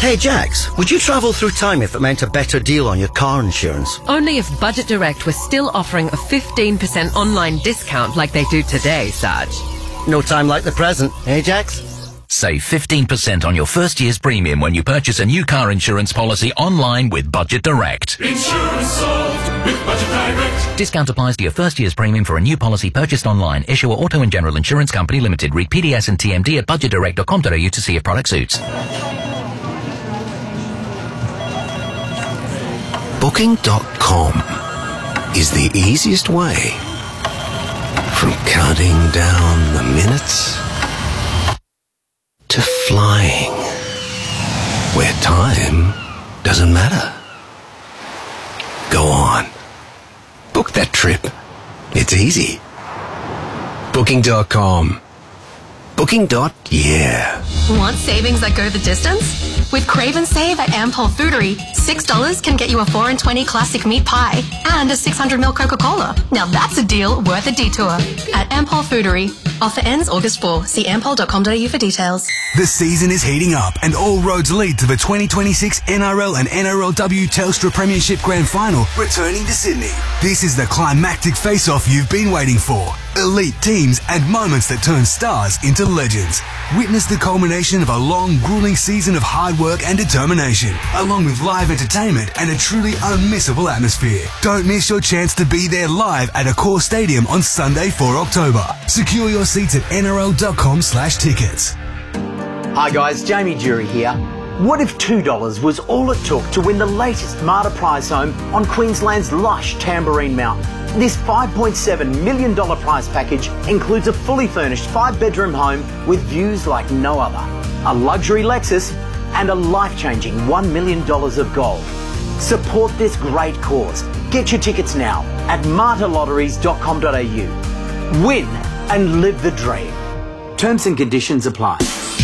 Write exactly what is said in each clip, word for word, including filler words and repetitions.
Hey Jax, would you travel through time if it meant a better deal on your car insurance? Only if Budget Direct was still offering a fifteen percent online discount like they do today, Sarge. No time like the present, eh Jax? Save fifteen percent on your first year's premium when you purchase a new car insurance policy online with Budget Direct. Insurance solved with Budget Direct. Discount applies to your first year's premium for a new policy purchased online. Issuer Auto and General Insurance Company Limited. Read P D S and T M D at budget direct dot com dot a u to see if product suits. Booking dot com is the easiest way from counting down the minutes to flying, where time doesn't matter. Go on. Book that trip. It's easy. Booking dot com. Booking. Yeah. Want savings that go the distance? With Crave and Save at Ampol Foodery, six dollars can get you a four and twenty classic meat pie and a six hundred milliliter Coca-Cola. Now that's a deal worth a detour. At Ampol Foodery. Offer ends August fourth. See ampol dot com dot a u for details. The season is heating up and all roads lead to the twenty twenty-six N R L and N R L W Telstra Premiership Grand Final returning to Sydney. This is the climactic face-off you've been waiting for. Elite teams and moments that turn stars into legends. Witness the culmination of a long, grueling season of hard work and determination, along with live entertainment and a truly unmissable atmosphere. Don't miss your chance to be there live at Accor Stadium on Sunday, the fourth of October. Secure your seats at N R L dot com slash tickets. Hi guys, Jamie Jury here. What if two dollars was all it took to win the latest Marta prize home on Queensland's lush Tamborine Mountain? This five point seven million dollars prize package includes a fully furnished five-bedroom home with views like no other, a luxury Lexus, and a life-changing one million dollars of gold. Support this great cause. Get your tickets now at marta lotteries dot com dot a u. Win and live the dream. Terms and conditions apply.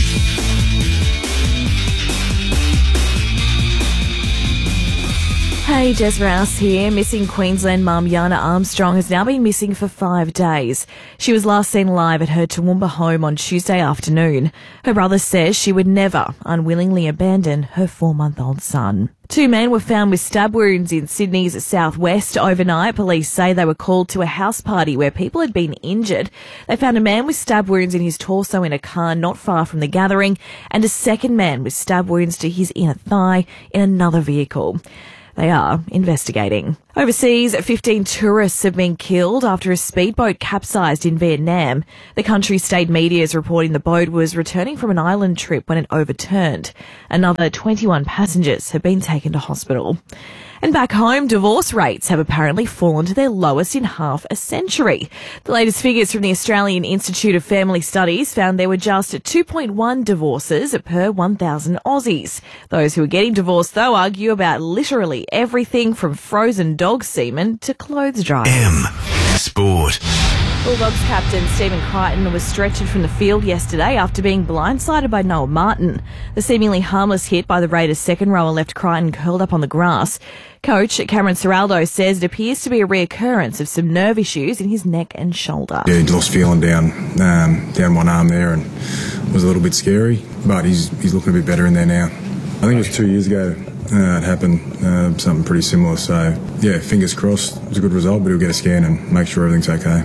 Hey, Jez Rouse here. Missing Queensland mum Yana Armstrong has now been missing for five days. She was last seen live at her Toowoomba home on Tuesday afternoon. Her brother says she would never unwillingly abandon her four-month-old son. Two men were found with stab wounds in Sydney's southwest overnight. Police say they were called to a house party where people had been injured. They found a man with stab wounds in his torso in a car not far from the gathering, and a second man with stab wounds to his inner thigh in another vehicle. They are investigating. Overseas, fifteen tourists have been killed after a speedboat capsized in Vietnam. The country's state media is reporting the boat was returning from an island trip when it overturned. Another twenty-one passengers have been taken to hospital. And back home, divorce rates have apparently fallen to their lowest in half a century. The latest figures from the Australian Institute of Family Studies found there were just two point one divorces per one thousand Aussies. Those who are getting divorced, though, argue about literally everything from frozen dog semen to clothes dryers. M. Sport. Bulldogs captain Stephen Crichton was stretchered from the field yesterday after being blindsided by Noah Martin. The seemingly harmless hit by the Raiders' second rower left Crichton curled up on the grass. Coach Cameron Ciraldo says it appears to be a reoccurrence of some nerve issues in his neck and shoulder. Yeah, he lost feeling down um, down one arm there and was a little bit scary, but he's he's looking a bit better in there now. I think it was two years ago uh, it happened, uh, something pretty similar. So, yeah, fingers crossed. It was a good result, but he'll get a scan and make sure everything's okay.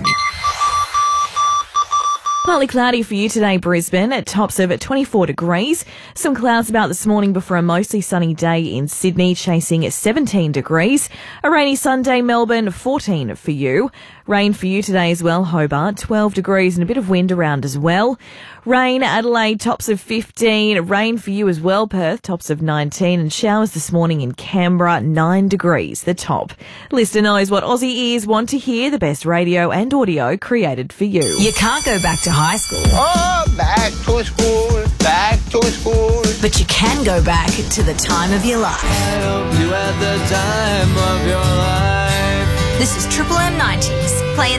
Partly cloudy for you today, Brisbane, at tops of twenty-four degrees. Some clouds about this morning before a mostly sunny day in Sydney, chasing seventeen degrees. A rainy Sunday, Melbourne, fourteen for you. Rain for you today as well, Hobart, twelve degrees and a bit of wind around as well. Rain, Adelaide, tops of fifteen. Rain for you as well, Perth, tops of nineteen. And showers this morning in Canberra, nine degrees, the top. Listener knows what Aussie ears want to hear, the best radio and audio created for you. You can't go back to high school. Oh, back to school, back to school. But you can go back to the time of your life. I hope you had the time of your life. This is Triple M nineties. Play